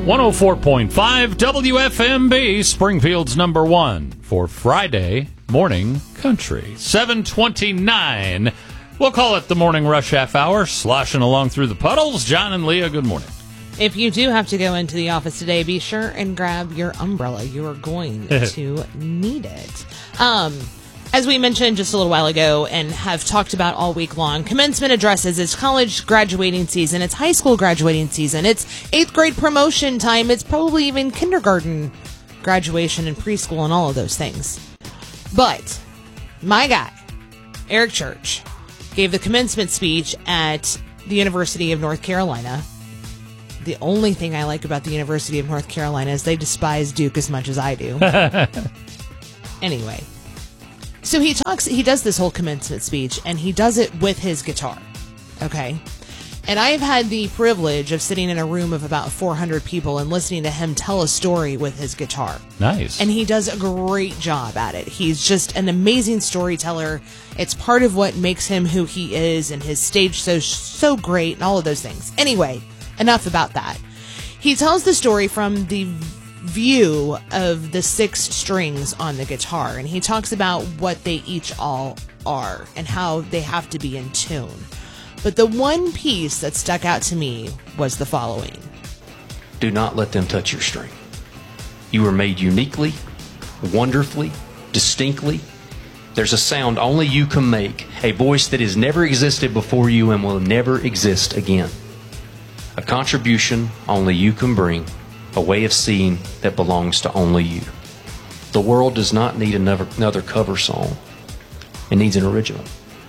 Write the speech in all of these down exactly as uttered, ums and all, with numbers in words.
one oh four point five W F M B, Springfield's number one for Friday morning country. seven twenty-nine. We'll call it the morning rush half hour, sloshing along through the puddles. John and Leah, good morning. If you do have to go into the office today, be sure and grab your umbrella. You are going to need it. Um, as we mentioned just a little while ago and have talked about all week long, commencement addresses, it's college graduating season, it's high school graduating season, it's eighth grade promotion time, it's probably even kindergarten graduation and preschool and all of those things. But my guy, Eric Church, gave the commencement speech at the University of North Carolina. The only thing I like about the University of North Carolina is they despise Duke as much as I do. Anyway, so he talks, he does this whole commencement speech, and he does it with his guitar, okay? And I've had the privilege of sitting in a room of about four hundred people and listening to him tell a story with his guitar. Nice. And he does a great job at it. He's just an amazing storyteller. It's part of what makes him who he is, and his stage so so great, and all of those things. Anyway, enough about that. He tells the story from the view of the six strings on the guitar, and he talks about what they each all are and how they have to be in tune. But the one piece that stuck out to me was the following. Do not let them touch your string. You were made uniquely, wonderfully, distinctly. There's a sound only you can make, a voice that has never existed before you and will never exist again. A contribution only you can bring, a way of seeing that belongs to only you. The world does not need another, another cover song. It needs an original.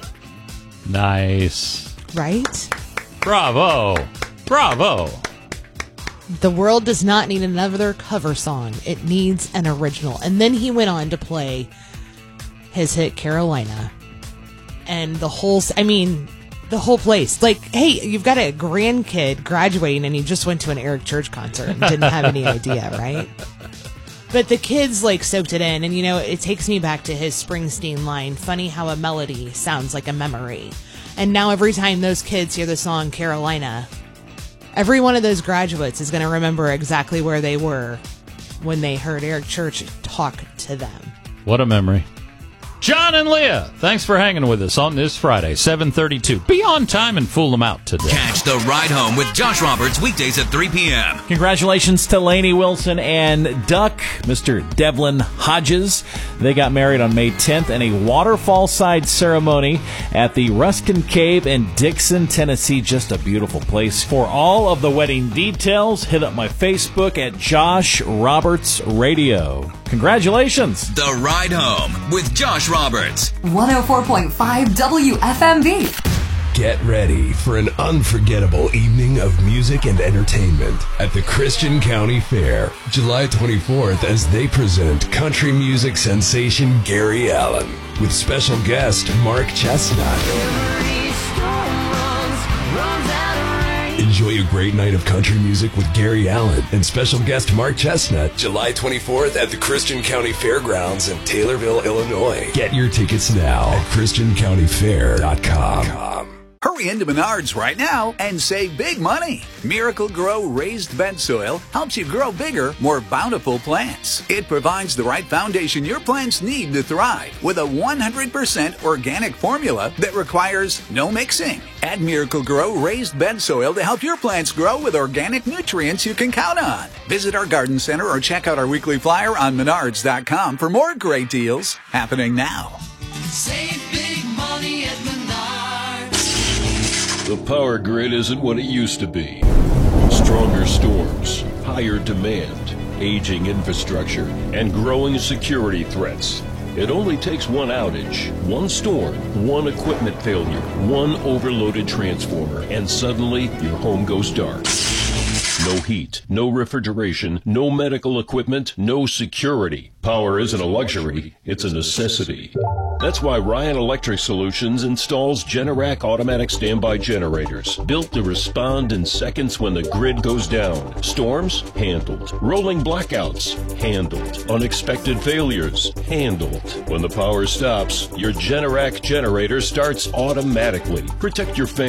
Nice. Right? Bravo. Bravo. The world does not need another cover song. It needs an original. And then he went on to play his hit Carolina. And the whole, I mean, the whole place. Like, hey, you've got a grandkid graduating and you just went to an Eric Church concert and didn't have any idea, right? But the kids, like, soaked it in. And, you know, it takes me back to his Springsteen line, funny how a melody sounds like a memory. And now every time those kids hear the song Carolina, every one of those graduates is going to remember exactly where they were when they heard Eric Church talk to them. What a memory. John and Leah, thanks for hanging with us on this Friday, seven thirty-two. Be on time and fool them out today. Catch the Ride Home with Josh Roberts weekdays at three p.m. Congratulations to Lainey Wilson and Duck, Mister Devlin Hodges. They got married on May tenth in a waterfall-side ceremony at the Ruskin Cave in Dixon, Tennessee. Just a beautiful place. For all of the wedding details, hit up my Facebook at Josh Roberts Radio. Congratulations. The Ride Home with Josh Roberts. one oh four point five W F M B. Get ready for an unforgettable evening of music and entertainment at the Christian County Fair, July twenty-fourth, as they present country music sensation Gary Allan with special guest Mark Chestnut. Enjoy a great night of country music with Gary Allan and special guest Mark Chestnut, July twenty-fourth at the Christian County Fairgrounds in Taylorville, Illinois. Get your tickets now at christian county fair dot com. Hurry into Menards right now and save big money. Miracle Grow Raised Bed Soil helps you grow bigger, more bountiful plants. It provides the right foundation your plants need to thrive with a one hundred percent organic formula that requires no mixing. Add Miracle Grow Raised Bed Soil to help your plants grow with organic nutrients you can count on. Visit our garden center or check out our weekly flyer on menards dot com for more great deals happening now. Save big money at Menards. The power grid isn't what it used to be. Stronger storms, higher demand, aging infrastructure, and growing security threats. It only takes one outage, one storm, one equipment failure, one overloaded transformer, and suddenly your home goes dark. No heat, no refrigeration, no medical equipment, no security. Power isn't a luxury, it's a necessity. That's why Ryan Electric Solutions installs Generac automatic standby generators, built to respond in seconds when the grid goes down. Storms? Handled. Rolling blackouts? Handled. Unexpected failures? Handled. When the power stops, your Generac generator starts automatically. Protect your family,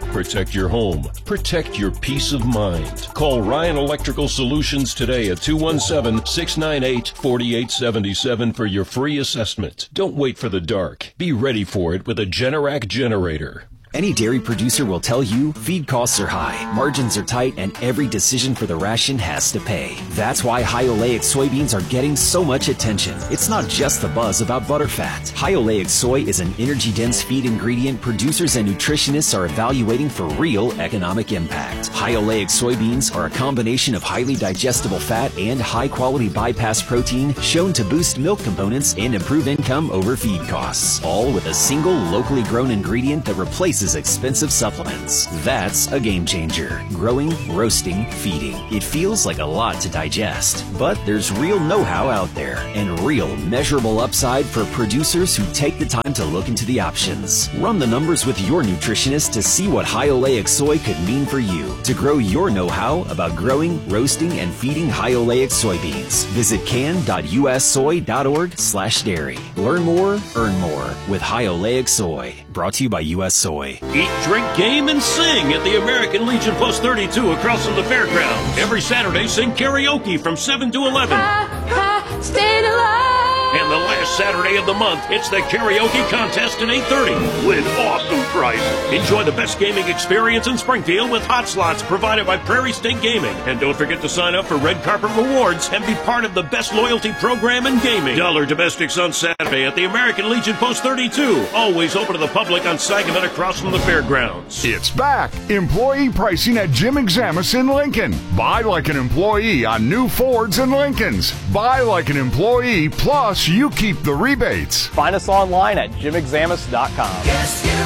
Protect your home. Protect your peace of mind. Call Ryan Electrical Solutions today at two one seven, six nine eight, four eight seven seven for your free assessment. Don't wait for the dark. Be ready for it with a Generac generator. Any dairy producer will tell you feed costs are high, margins are tight, and every decision for the ration has to pay. That's why high oleic soybeans are getting so much attention. It's not just the buzz about butterfat. High oleic soy is an energy-dense feed ingredient producers and nutritionists are evaluating for real economic impact. High oleic soybeans are a combination of highly digestible fat and high-quality bypass protein shown to boost milk components and improve income over feed costs, all with a single locally grown ingredient that replaces expensive supplements. That's a game changer. Growing, roasting, feeding. It feels like a lot to digest, but there's real know-how out there and real measurable upside for producers who take the time to look into the options. Run the numbers with your nutritionist to see what high oleic soy could mean for you. To grow your know-how about growing, roasting, and feeding high oleic soybeans, visit can dot u s soy dot org slash dairy. Learn more, earn more with high oleic soy. Brought to you by U S Soy. Eat, drink, game, and sing at the American Legion Post thirty-two across from the fairgrounds. Every Saturday, sing karaoke from seven to eleven. I, I stayed alive. And the last Saturday of the month, it's the karaoke contest at eight thirty with awesome prizes. Enjoy the best gaming experience in Springfield with hot slots provided by Prairie State Gaming. And don't forget to sign up for Red Carpet Rewards and be part of the best loyalty program in gaming. Dollar Domestics on Saturday at the American Legion Post thirty-two. Always open to the public on Sangamon across from the fairgrounds. It's back. Employee pricing at Jim Examus in Lincoln. Buy like an employee on new Fords and Lincolns. Buy like an employee, plus you keep the rebates. Find us online at jim examus dot com. Yes, you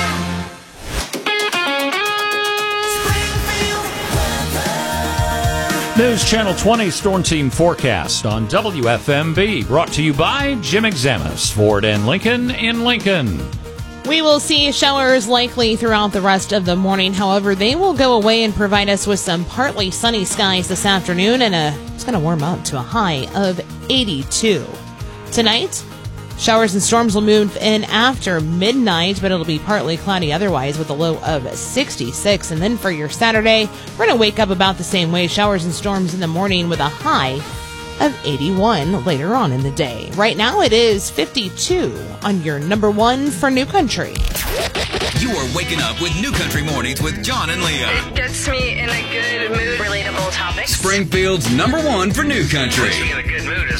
can. News Channel twenty Storm Team Forecast on W F M B. Brought to you by Jim Examus, Ford and Lincoln in Lincoln. We will see showers likely throughout the rest of the morning. However, they will go away and provide us with some partly sunny skies this afternoon, and a, it's going to warm up to a high of eighty-two. Tonight, showers and storms will move in after midnight, but it'll be partly cloudy otherwise with a low of sixty-six. And then for your Saturday, we're going to wake up about the same way. Showers and storms in the morning with a high of eighty-one later on in the day. Right now it is fifty-two on your number one for New Country. You are waking up with New Country Mornings with John and Leah. It gets me in a good mood. Relatable topics. Springfield's number one for New Country. In a good mood.